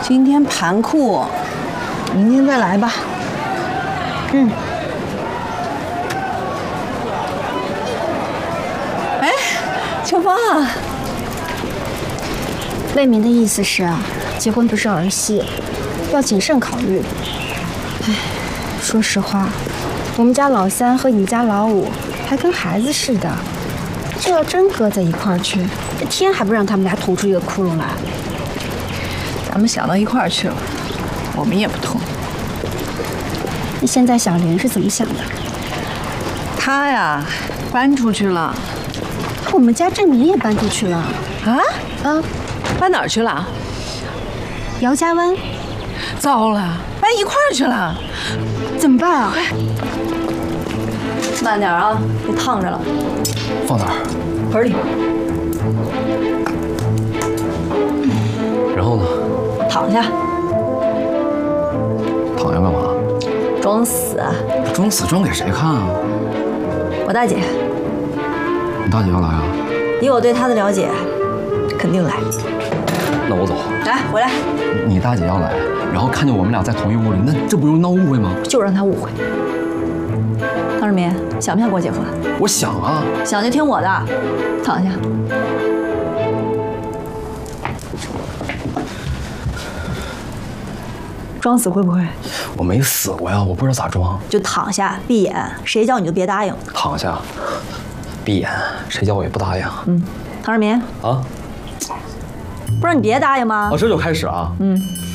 今天盘库，明天再来吧。 嗯。 哎，秋芳啊， 魏明的意思是啊，结婚不是儿戏，要谨慎考虑。哎，说实话，我们家老三和你家老五还跟孩子似的，这要真搁在一块儿去，这天还不让他们俩捅出一个窟窿来。 咱们想到一块儿去了，我们也不痛。 那现在小莲是怎么想的？ 她呀，搬出去了。 我们家郑明也搬出去了。 啊？搬哪儿去了？ 姚家湾。 糟了，搬一块儿去了。 怎么办啊？ 慢点啊，别烫着了。 放哪儿？ 盆里。 然后呢？ 躺下。 躺下干嘛？ 装死。 装死装给谁看啊？ 我大姐。 你大姐要来啊？ 以我对她的了解，肯定来。 那我走。 来，回来。 你大姐要来，然后看见我们俩在同一屋里，那这不容易闹误会吗？ 就让她误会。汤世民，想不想跟我结婚？ 我想啊。 想就听我的，躺下。装死会不会？ 我没死过呀，我不知道咋装。 就躺下，闭眼，谁叫你就别答应。 躺下，闭眼，谁叫我也不答应。 汤世民啊， 不让你别答应吗？ 这就开始啊。